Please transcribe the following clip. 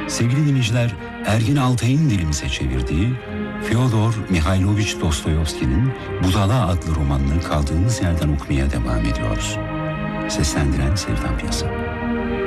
Sevgili dinleyiciler, Ergin Altay'ın dilimize çevirdiği Fyodor Mihailovich Dostoyevski'nin Budala adlı romanını kaldığımız yerden okumaya devam ediyoruz. Seslendiren Sevdan Piyasa.